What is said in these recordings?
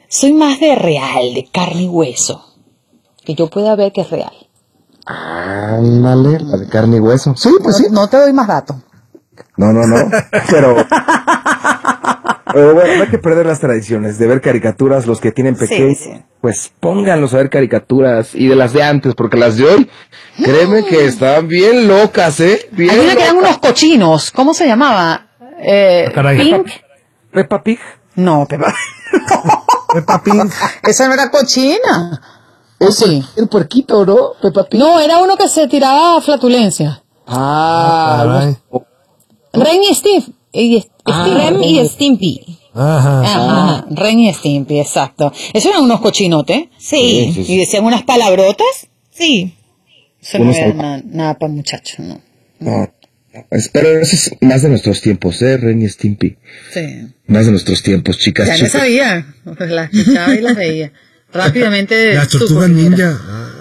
Soy más de real, de carne y hueso. Que yo pueda ver que es real. Ándale, la de carne y hueso. Sí, pues sí. No te doy más datos. No. Pero bueno, no hay que perder las tradiciones de ver caricaturas. Los que tienen pequeños, Sí. pues pónganlos a ver caricaturas. Y de las de antes, porque las de hoy, créeme que están bien locas, bien Hay una que locas. eran unos cochinos. ¿Cómo se llamaba? Pink. Peppa Pig. No, Peppa. Peppa Pig. Esa no era cochina. Sí. El puerquito, ¿no? Peppa Pig. No, era uno que se tiraba flatulencia. Caray. Ren y Steve. Rem y Stimpy. Ajá. Ren y Stimpy, exacto. Esos eran unos cochinotes. Sí. Y decían unas palabrotas. Sí. Eso no era nada para muchachos, ¿no? No, pero eso es más de nuestros tiempos, Ren y Stimpy. Sí. Más de nuestros tiempos, chicas. Ya no sabía. Las escuchaba y las veía. Rápidamente. Las tortugas ninja.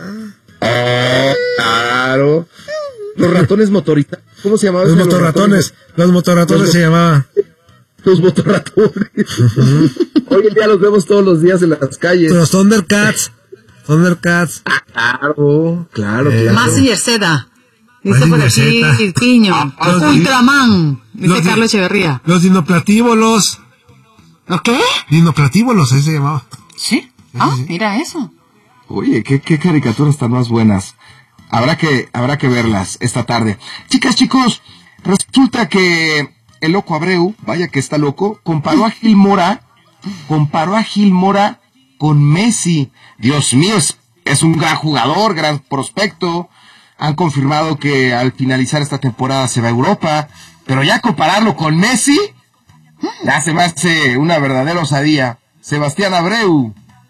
Claro. Los ratones motorizados. ¿Cómo se llamaban? Los motorratones. Los motorratones se llamaban. Los motorratones. Hoy en día los vemos todos los días en las calles. Los Thundercats. Thundercats. Claro. Mazinger Z. Dice por aquí Piño. Ultraman. Dice Carlos Echeverría. Los dinoplatívolos. ¿Los qué? Dinoplatívolos, ahí se llamaba. Sí. Mira eso. Oye, qué caricaturas están más buenas. Habrá que verlas esta tarde. Chicas, chicos, resulta que el loco Abreu, vaya que está loco, comparó a Gil Mora con Messi. Dios mío, es un gran jugador, gran prospecto. Han confirmado que al finalizar esta temporada se va a Europa, pero ya compararlo con Messi, ya se me hace una verdadera osadía. Sebastián Abreu.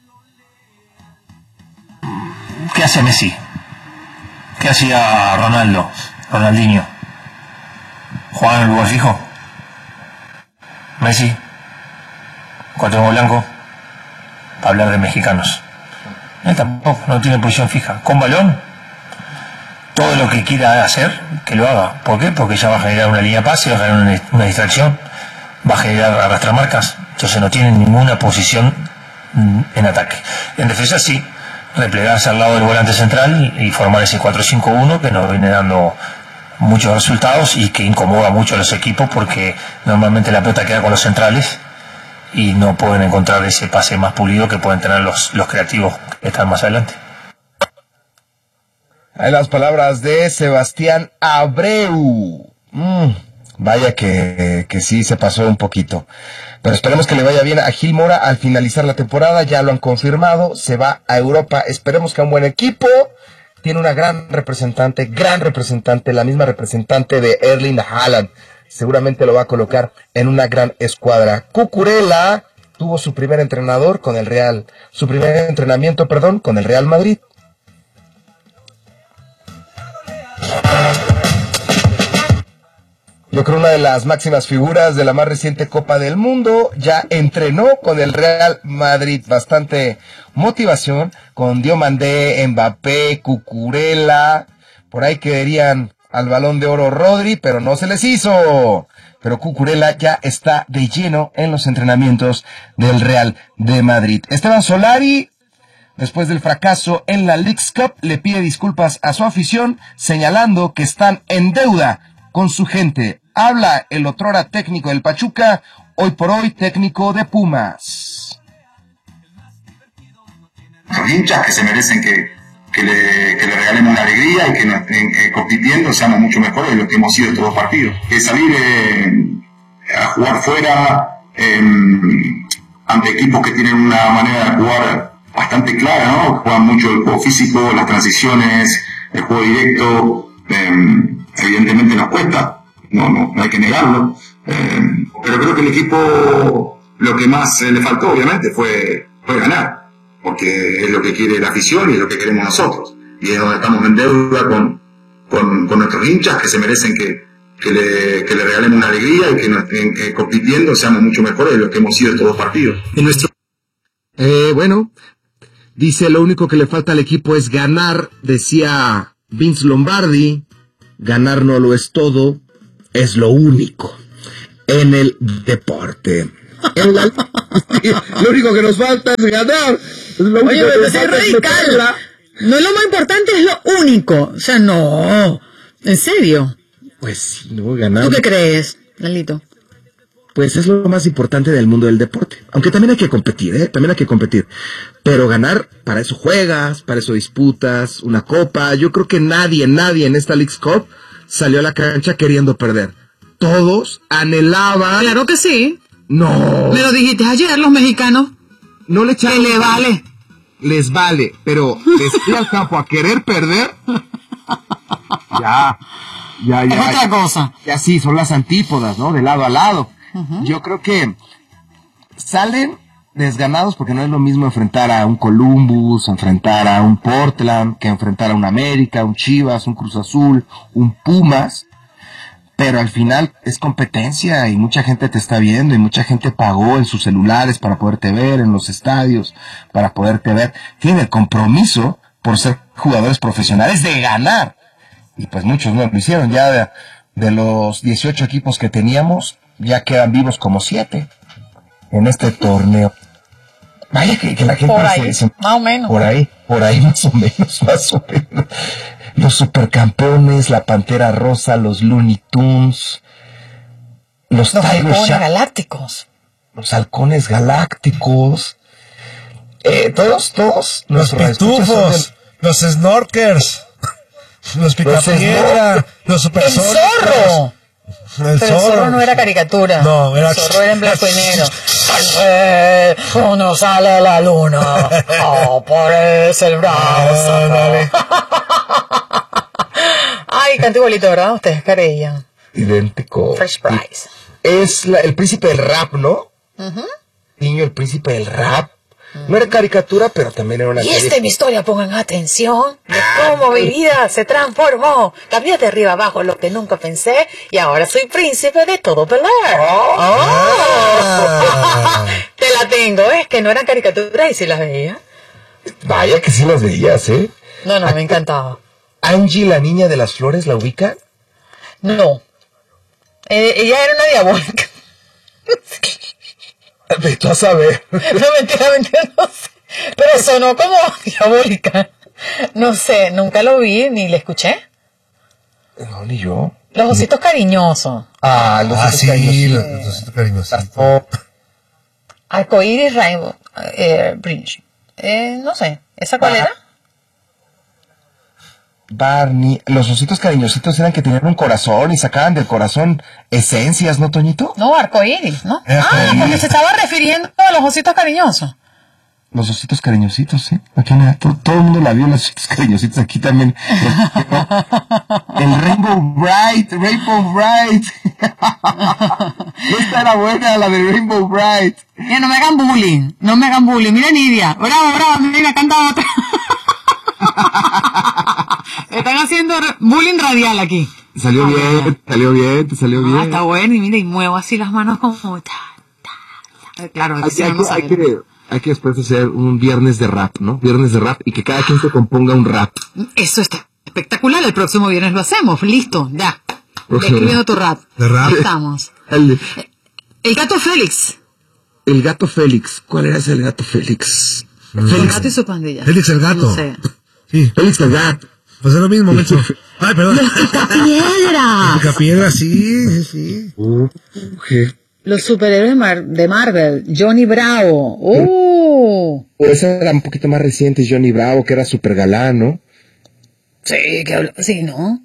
¿Qué hace Messi? ¿Qué hacía Ronaldinho? ¿Jugaba en el lugar fijo? Messi, Cuauhtémoc Blanco, para hablar de mexicanos. Él tampoco, no tiene posición fija. Con balón, todo lo que quiera hacer, que lo haga. ¿Por qué? Porque ya va a generar una línea de pase, va a generar una distracción, va a generar arrastrar marcas. Entonces no tiene ninguna posición en ataque. En defensa sí, replegarse al lado del volante central y formar ese 4-5-1 que nos viene dando muchos resultados y que incomoda mucho a los equipos porque normalmente la pelota queda con los centrales y no pueden encontrar ese pase más pulido que pueden tener los creativos que están más adelante. Hay las palabras de Sebastián Abreu. Vaya que sí se pasó un poquito. Pero esperemos que le vaya bien a Gil Mora al finalizar la temporada. Ya lo han confirmado. Se va a Europa. Esperemos que a un buen equipo. Tiene una gran representante, la misma representante de Erling Haaland. Seguramente lo va a colocar en una gran escuadra. Cucurella tuvo su primer entrenamiento con el Real Madrid. Yo creo una de las máximas figuras de la más reciente Copa del Mundo ya entrenó con el Real Madrid. Bastante motivación con Diomandé, Mbappé, Cucurella. Por ahí querían al Balón de Oro Rodri, pero no se les hizo. Pero Cucurella ya está de lleno en los entrenamientos del Real de Madrid. Esteban Solari, después del fracaso en la Leagues Cup, le pide disculpas a su afición, señalando que están en deuda con su gente. Habla el otrora técnico del Pachuca, hoy por hoy técnico de Pumas. Los hinchas que se merecen que le regalen una alegría y que compitiendo seamos mucho mejores de lo que hemos sido estos dos partidos. Que salir a jugar fuera ante equipos que tienen una manera de jugar bastante clara, ¿no? Juegan mucho el juego físico, las transiciones, el juego directo. Evidentemente nos cuesta, no hay que negarlo, pero creo que el equipo lo que más le faltó obviamente fue ganar, porque es lo que quiere la afición y es lo que queremos nosotros, y es donde estamos en deuda con nuestros hinchas que se merecen que le regalen una alegría y que compitiendo seamos mucho mejores de lo que hemos sido estos dos partidos. Bueno, dice lo único que le falta al equipo es ganar, decía Vince Lombardi. Ganar no lo es todo, es lo único en el deporte. Lo único que nos falta es ganar. Oye, pero es radical. No es lo más importante, es lo único. O sea, no. ¿En serio? Pues sí, no, ganar. ¿Tú qué crees, Lalito? Pues es lo más importante del mundo del deporte. Aunque también hay que competir, también hay que competir. Pero ganar, para eso juegas, para eso disputas una copa. Yo creo que nadie en esta Leagues Cup salió a la cancha queriendo perder. Todos anhelaban. Claro que sí. No. Me lo dijiste ayer, los mexicanos. No le echaron. Que le vale. Les vale, pero les fui al campo a querer perder. Ya. Es otra cosa. Ya sí, son las antípodas, ¿no? De lado a lado. Yo creo que salen desganados porque no es lo mismo enfrentar a un Columbus, enfrentar a un Portland, que enfrentar a un América, un Chivas, un Cruz Azul, un Pumas. Pero al final es competencia y mucha gente te está viendo y mucha gente pagó en sus celulares para poderte ver, en los estadios, para poderte ver. Tienen el compromiso por ser jugadores profesionales de ganar. Y pues muchos no lo hicieron. Ya de los 18 equipos que teníamos, ya quedan vivos como 7 en este torneo. Vaya que la gente... Por ahí, más o menos. Por ahí más o menos. Los supercampeones, la Pantera Rosa, los Looney Tunes, los halcones galácticos. Los halcones galácticos. Todos. Los pitufos, los snorkers, los picapiedra, los supersónicos. ¡El zorro! El zorro no era caricatura. No, era... El zorro era en blanco y negro. Uno sale a la luna. Aparece el brazo. Ay, canta igualito, ¿verdad? Ustedes careían. Idéntico. Fresh Price. Es el príncipe del rap, ¿no? Niño, el príncipe del rap. No era caricatura, pero también era una... Y esta es mi historia, pongan atención, de cómo mi vida se transformó. Cambié de arriba abajo lo que nunca pensé y ahora soy príncipe de todo Bel Air. Te la tengo, es que no eran caricaturas y si las veía. Vaya que sí las veías, ¿eh? No, me encantaba. Angie, la niña de las flores, ¿la ubican? No. Ella era una diabólica. Vete a saber. No, mentira, no sé. Pero sonó como diabólica. No sé, nunca lo vi ni le escuché. No, ni yo. Los ositos cariñosos. Los ositos sí, cariñosos. los ositos cariñosos. Arcoíris Rainbow Bridge. No sé, ¿esa cuál era? Barney, los ositos cariñositos eran que tenían un corazón y sacaban del corazón esencias, ¿no, Toñito? No, arcoíris, ¿no? Porque se estaba refiriendo a los ositos cariñosos. Los ositos cariñositos, sí. Aquí todo el mundo la vio, los ositos cariñositos. Aquí también. El Rainbow Bright. Esta era buena, la del Rainbow Bright. Mira, no me hagan bullying. Mira, Nidia. Bravo, mira, canta otra. Están haciendo bullying radial aquí. Te salió bien. Está bueno, y mira, y muevo así las manos como... Claro, hay que después hacer un viernes de rap, ¿no? Viernes de rap y que cada quien se componga un rap. Eso está espectacular. El próximo viernes lo hacemos. Listo, ya. Ve escribiendo tu rap. De rap. Ahí estamos. El gato Félix. El gato Félix. ¿Cuál era ese el gato Félix? El gato y su pandilla. Félix el gato. No sé. Sí. Félix el gato. Pues es lo mismo, Mencho. Ay, perdón. Los Picapiedra. Picapiedra, sí. Los superhéroes de Marvel. Johnny Bravo. Esa era un poquito más reciente, Johnny Bravo, que era súper galán, ¿no? Sí, ¿no?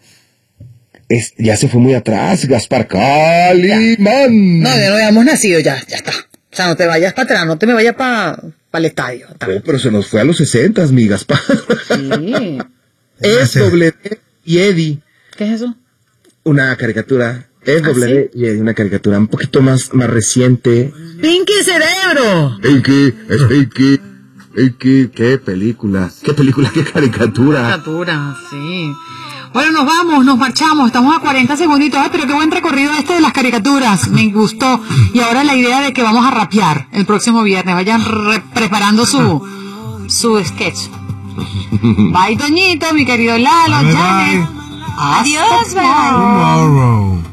Ya se fue muy atrás, Gaspar Calimán. No, ya no habíamos nacido, ya está. O sea, no te vayas para atrás, no te me vayas para el estadio. Pero se nos fue a los 60, mi Gaspar. Sí. W y Eddie. ¿Qué es eso? Una caricatura. W y Eddie, una caricatura un poquito más reciente. ¡Pinky Cerebro! Pinky, qué película, qué caricatura. Caricatura, sí. Bueno, nos marchamos, estamos a 40 segunditos. Pero qué buen recorrido de las caricaturas, me gustó. Y ahora la idea de que vamos a rapear el próximo viernes, vayan preparando su sketch. Bye, Toñito, mi querido Lalo, Janet. Adiós, bye. Tomorrow.